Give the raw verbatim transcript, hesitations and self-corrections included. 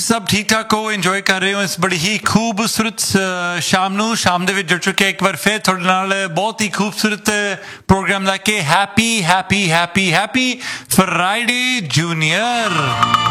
ਤੁਸੀਂ ਸਭ ਠੀਕ ਠਾਕ ਹੋ ਇੰਜੋਏ ਕਰ ਰਹੇ ਹੋ ਇਸ ਬੜੀ ਹੀ ਖੂਬਸੂਰਤ ਸ਼ਾਮ ਨੂੰ ਸ਼ਾਮ ਦੇ ਵਿੱਚ ਜੁੜ ਚੁੱਕੇ ਇੱਕ ਵਾਰ ਫਿਰ ਤੁਹਾਡੇ ਨਾਲ ਬਹੁਤ ਹੀ ਖੂਬਸੂਰਤ ਪ੍ਰੋਗਰਾਮ ਲੈ ਕੇ happy happy happy happy Friday junior